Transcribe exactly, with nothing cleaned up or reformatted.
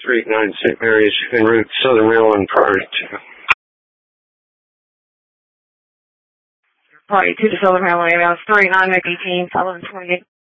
three eight nine Saint Mary's en route Southern Maryland prior to. Party two to Southern Maryland, three eight nine, make eighteen, seven twenty-eight.